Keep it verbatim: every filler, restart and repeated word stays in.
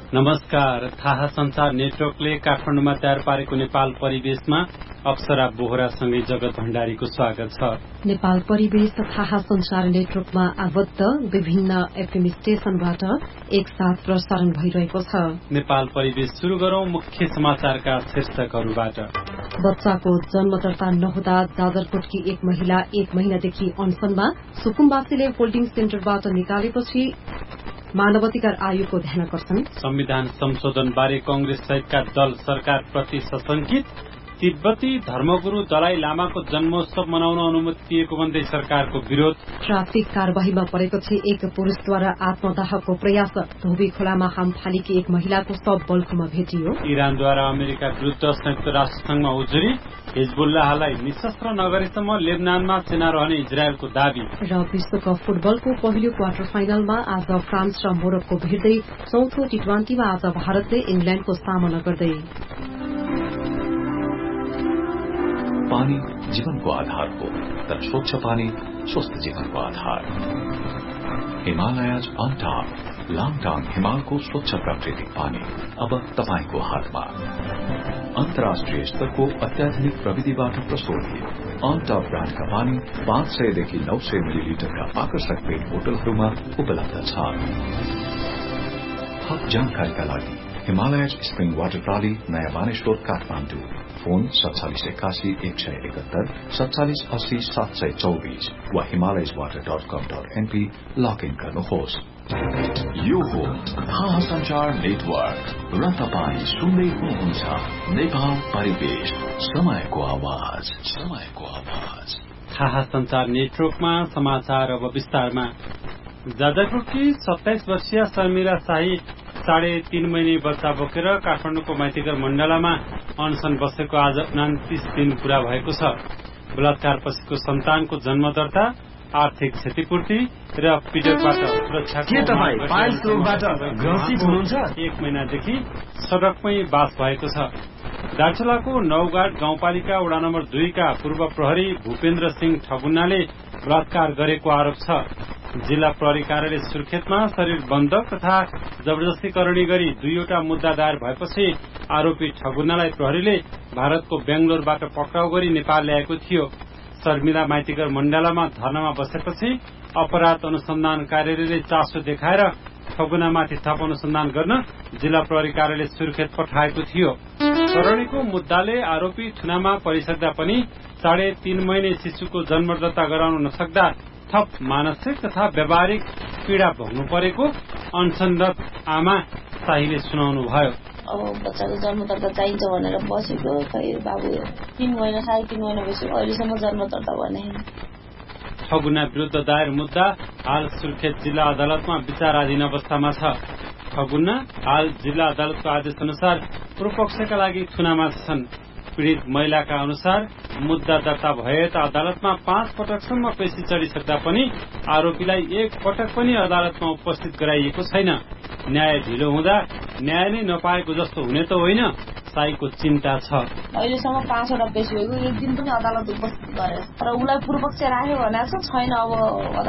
नमस्कार। थाहा संचार नेटवर्कले काठमाडौँमा तयार पारेको नेपाल परिवेशमा अप्सरा बोहरासँगै जगत भण्डारीको स्वागत छ। नेपाल परिवेश थाहा संचार नेटवर्कमा आबद्ध विभिन्न एफएम स्टेशनबाट एकसाथ प्रसारण भइरहेको छ। नेपाल परिवेश शुरू गरौं मुख्य समाचारका शीर्षकहरूबाट। बच्चाको जन्मदर्ता नहुँदा जाजरकोटकी एक महिला एक महिनादेखि अनसनमा, सुकुम्बासीले होल्डिङ सेन्टरबाट निकालेपछि मानवाधिकार आयोगको ध्यानाकर्षण। संविधान संशोधन बारे कंग्रेस सहितका दल सरकार प्रति सशंकित। तिब्बती धर्मगुरू दलाई लामाको जन्मोत्सव मनाउन अनुमति दिएको भन्दै सरकारको विरोध। ट्राफिक कार्यवाहीमा परेपछि एक पुरूषद्वारा आत्मदाहको प्रयास। धोबी खोलामा हामफालीकी एक महिलाको शव बल्खुमा भेटियो। इरानद्वारा अमेरिका विरूद्ध संयुक्त राष्ट्रसंघमा उजुरी। हिजबुल्लाहलाई निशस्त्र नगरेसम्म लेबनानमा सेना रहने इजरायलको दावी। र विश्वकप फुटबलको पहिलो क्वार्टर फाइनलमा आज फ्रान्स र मोरक्को भिड्दै चौथो टी ट्वेन्टीमा आज भारतले इंग्ल्याण्डको सामना गर्दै। पानी जीवनको आधार हो, तर स्वच्छ पानी स्वस्थ जीवनको आधार। हिमालयज अनटॉप लाङटाङ हिमालको स्वच्छ प्राकृतिक पानी अब तपाईको हातमा। अन्तर्राष्ट्रिय स्तरको अत्याधुनिक प्रविधिबाट प्रशोधित अनटॉप ब्रान्डका पानी पाँच सयदेखि नौ सय मिलिलिटरका आकर्षक पेट बोतलहरूमा उपलब्ध छ। थप जानकारीका लागि हिमालयज स्प्रिङ वाटर प्रणाली नयाँ बानेश्वर काठमाडौँ। फोन सत्तालिस एकासी एक सय एकहत्तर सत्तालिस अस्सी सात सय चौबीस वा हिमालयज वाटर डट कम डट एनपी लगइन गर्नुहोस्। यो हो थाहा संचार नेटवर्क र तपाईँ सुन्दै हुनुहुन्छ नेपाल परिवेश, समयको आवाज समयको आवाज। थाहा संचार नेटवर्कमा समाचार अब विस्तारमा। जाजरकोटकी सत्ताइस वर्षीय शर्मिला शाही साढे तीन महिने बच्चा बोकेर काठमाडौँको माइतीघर मण्डलामा अनसन बसेको आज उनातिस दिन पूरा भएको छ। बलात्कारपछिको सन्तानको जन्म दर्ता, आर्थिक क्षतिपूर्ति र पीड़कबाट सुरक्षाको एक महिनादेखि सड़कमै बास भएको छ। दार्चुलाको नौगाड गाउँपालिका वडा नम्बर दुईका पूर्व प्रहरी भूपेन्द्र सिंह ठगुन्नाले बलात्कार गरेको आरोप छ। जिल्ला प्रहरी कार्यालय सुर्खेतमा शरीर बन्धक तथा जबरजस्ती करणी गरी दुईवटा मुद्दा दायर भएपछि आरोपी ठगुन्नालाई प्रहरीले भारतको बेंगलोरबाट पक्राउ गरी नेपाल ल्याएको थियो। शर्मिला माइतीघर मण्डलामा धरनामा बसेपछि अपराध अनुसन्धान कार्यालयले चासो देखाएर ठगुन्नामाथि थप अनुसन्धान गर्न जिल्ला प्रहरी कार्यालय सुर्खेत पठाएको थियो। करणीको मुद्दाले आरोपी थुनामा परिसक्दा पनि साढे तीन महिने शिशुको जन्म दर्ता गराउन नसक्दा थप मानसिक तथा व्यावहारिक पीड़ा भोग्नु परेको अनसनरत आमा शाहीले सुनाउनु भयो। अब बच्चाको जन्म दर्ता चाहिन्छ भनेर बसेको, खै बाबु तीन महिना साढे तीन महिना भइसक्यो, अहिलेसम्म जन्म दर्ता भने। ठगुन्ना विरूद्ध दायर मुद्दा हाल सुर्खेत जिल्ला अदालतमा विचाराधीन अवस्थामा छ। ठगुन्ना हाल जिल्ला अदालतको आदेश अनुसार पूर्वपक्षका लागि थुनामा छन्। पीड़ित महिलाका अनुसार मुद्दा दर्ता भए त अदालतमा पाँच पटकसम्म पेशी चढिसक्दा पनि आरोपीलाई एक पटक पनि अदालतमा उपस्थित गराइएको छैन। न्याय ढिलो हुँदा न्याय नै नपाएको जस्तो हुने त होइन, साईको चिन्ता छ। अहिलेसम्म पाँचवटा पेशी भएको, एक दिन पनि अदालत उपस्थित गरेर तर उसलाई पूर्वपक्ष राख्यो भनेको छैन। अब